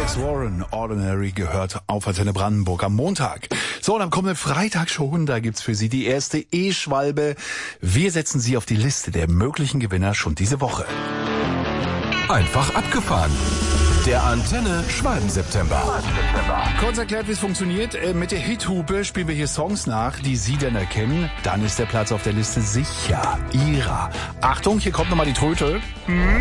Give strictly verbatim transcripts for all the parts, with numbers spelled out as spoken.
Alex Warren, Ordinary, gehört auf Antenne Brandenburg am Montag. So, und am kommenden Freitag schon, da gibt's für Sie die erste E-Schwalbe. Wir setzen Sie auf die Liste der möglichen Gewinner schon diese Woche. Einfach abgefahren. Der Antenne Schwalben-September. Kurz erklärt, wie es funktioniert. Mit der Hithupe spielen wir hier Songs nach, die Sie dann erkennen. Dann ist der Platz auf der Liste sicher Ihrer. Achtung, hier kommt nochmal die Tröte. Hm.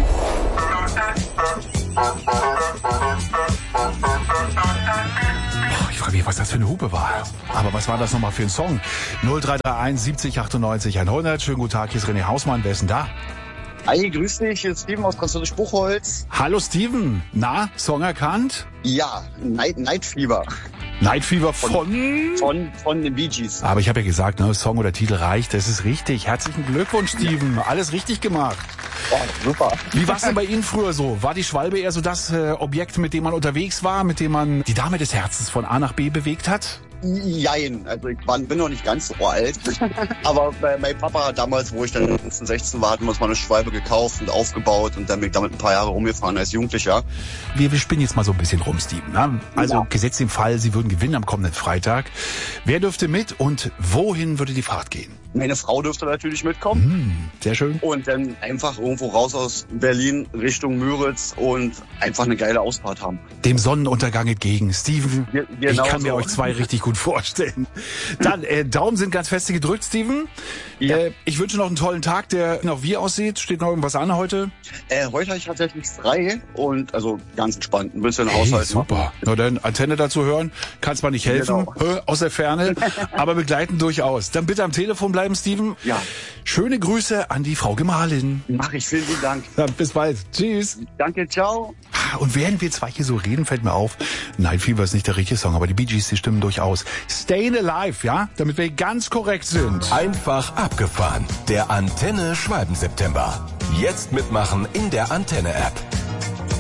Oh, ich frage mich, was das für eine Hupe war. Aber was war das nochmal für ein Song? null drei drei eins siebzig achtundneunzig hundert. Schönen guten Tag, hier ist René Hausmann. Wer ist denn da? Hi, grüß dich, hier ist Steven aus Französisch Buchholz. Hallo Steven. Na, Song erkannt? Ja, Night, Night Fever. Night Fever von? Von, von, von den Bee Gees. Aber ich habe ja gesagt, ne, Song oder Titel reicht, das ist richtig. Herzlichen Glückwunsch, Steven. Alles richtig gemacht. Oh, super. Wie war es denn bei Ihnen früher so? War die Schwalbe eher so das äh, Objekt, mit dem man unterwegs war, mit dem man die Dame des Herzens von A nach B bewegt hat? Jein, also ich war, bin noch nicht ganz so alt, aber bei mein Papa damals, wo ich dann fünfzehn, sechzehn war, hatten wir uns mal eine Schwalbe gekauft und aufgebaut und dann bin ich damit ein paar Jahre rumgefahren als Jugendlicher. Wir, wir spinnen jetzt mal so ein bisschen rum, Steven. Ne? Also ja. Gesetzt im Fall, Sie würden gewinnen am kommenden Freitag. Wer dürfte mit und wohin würde die Fahrt gehen? Meine Frau dürfte natürlich mitkommen. Hm, sehr schön. Und dann einfach irgendwo raus aus Berlin Richtung Müritz und einfach eine geile Ausfahrt haben. Dem Sonnenuntergang entgegen. Steven, Ge- genau ich kann mir so. euch zwei richtig gut vorstellen. Dann, äh, Daumen sind ganz feste gedrückt, Steven. Ja. Äh, ich wünsche noch einen tollen Tag, der noch wie aussieht. Steht noch irgendwas an heute? Äh, heute habe ich tatsächlich frei und also ganz entspannt, ein bisschen Hey, Haushalt super. machen. Na dann, Antenne dazu hören, kann zwar nicht helfen, Genau. äh, aus der Ferne, aber begleiten durchaus. Dann bitte am Telefon bleiben, Steven. Ja. Schöne Grüße an die Frau Gemahlin. Mach ich, vielen, vielen Dank. Ja, bis bald. Tschüss. Danke, ciao. Und während wir zwei hier so reden, fällt mir auf, Night Fever ist nicht der richtige Song, aber die Bee Gees, die stimmen durchaus. Stayin' Alive, ja? Damit wir ganz korrekt sind. Einfach abgefahren. Der Antenne Schwalben-September. Jetzt mitmachen in der Antenne-App.